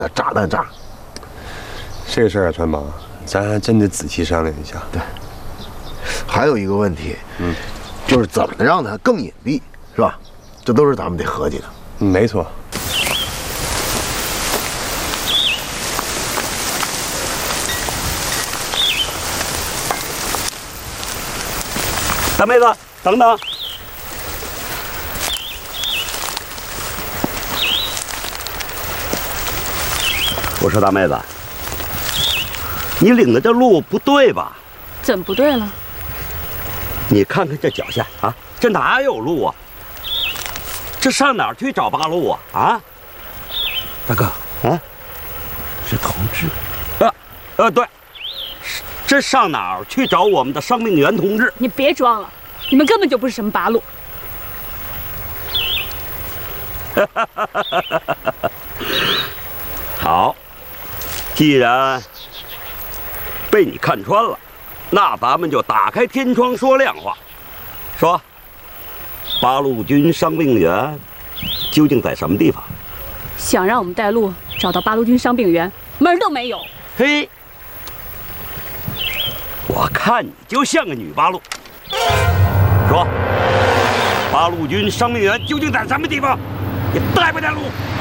那炸弹炸。 这个事儿啊，川宝，咱还真得仔细商量一下。 对，还有一个问题，就是怎么让它更隐蔽，是吧？这都是咱们得合计的。 没错。 大妹子，等等。我说大妹子，你领的这路不对吧？ 怎么不对了？ 你看看这脚下啊，这哪有路啊？这上哪儿去找八路啊？啊，大哥啊，是同志。对，这上哪儿去找我们的生命源同志？ 你别装了，你们根本就不是什么八路。 好，既然被你看穿了，那咱们就打开天窗说亮话，说八路军伤病员究竟在什么地方？ 想让我们带路找到八路军伤病员，门儿都没有。 嘿，我看你就像个女八路。说，八路军伤病员究竟在什么地方？你带不带路？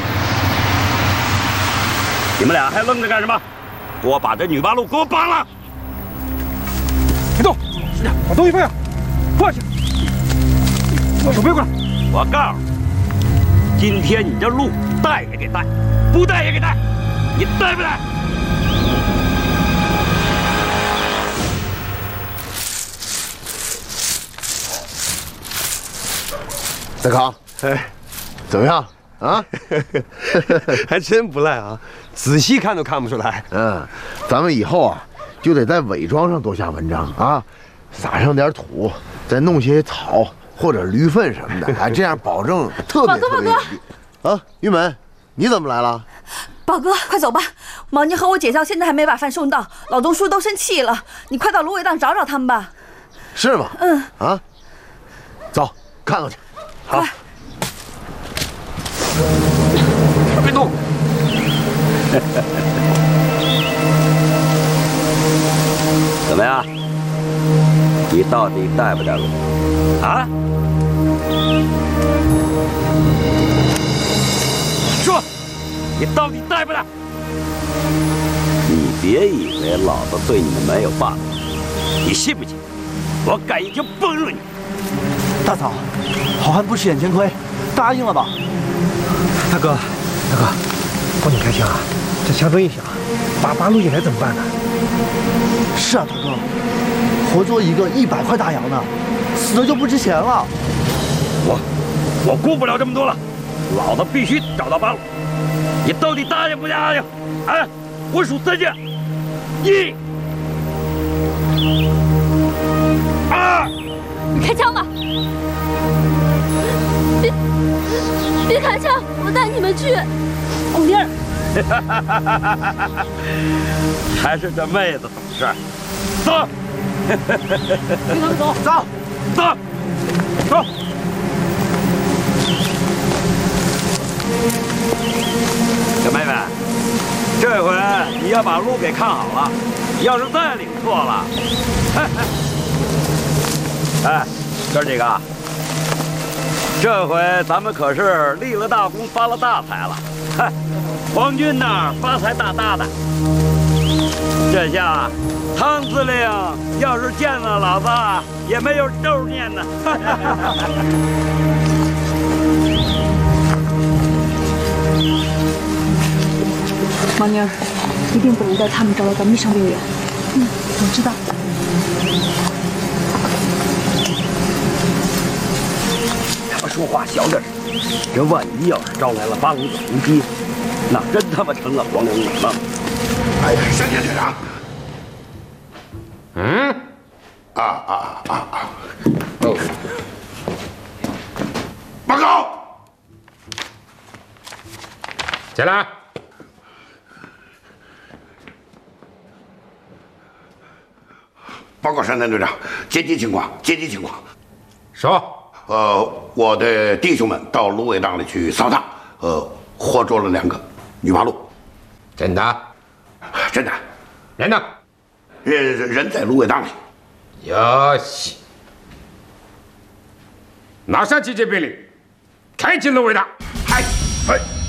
你们俩还愣着干什么？给我把这女八路给我绑了！ 别动，师长，把东西放下，放下，把手背过来。 我告诉你，今天你这路带也给带，不带也给带，你带不带？ 大康，哎，怎么样啊？ 还真不赖啊，仔细看都看不出来。 咱们以后啊，就得在伪装上多下文章啊，撒上点土，再弄些草或者驴粪什么的，哎，这样保证特别隐蔽。啊，玉门，你怎么来了？ 宝哥，快走吧！毛妮和我姐姐现在还没把饭送到，老东叔都生气了。你快到芦苇荡找找他们吧。 是吗？啊，走，看看去。 好。 别动！ 怎么样？你到底带不带路？啊？说，你到底带不带？你别以为老子对你们没有办法，你信不信？我敢一枪崩了你！ 大嫂，好汉不吃眼前亏，答应了吧？ 大哥，不能开枪啊！这枪声一响，把八路引来怎么办呢？ 是啊，大哥，活捉一个100块大洋呢，死了就不值钱了。 我顾不了这么多了，老子必须找到八路。你到底答应不答应？啊！我数3下，1、2。 你开枪吧！别开枪，我带你们去。红妮儿， 还是这妹子懂事。走， 跟他们走， 走。小妹妹，这回你要把路给看好了，要是再领错了，哎，哥几个，这回咱们可是立了大功，发了大财了。嗨，皇军那儿发财大大的。这下汤司令要是见了老子，也没有咒念呢。 毛妮儿，一定不能带他们找到咱们的伤病员。我知道。 他们说话小点声，这万一要是招来了八路的攻击，那真他妈成了黄粱鸯了。 哎呀，山田队长。哦，报告。 起来。 报告山田队长，紧急情况。 说。 我的弟兄们到芦苇荡里去扫荡，活捉了2个女八路。 真的？ 真的。 人呢？ 人在芦苇荡里。 哟西。拿上集结兵力，开进芦苇荡。 嗨，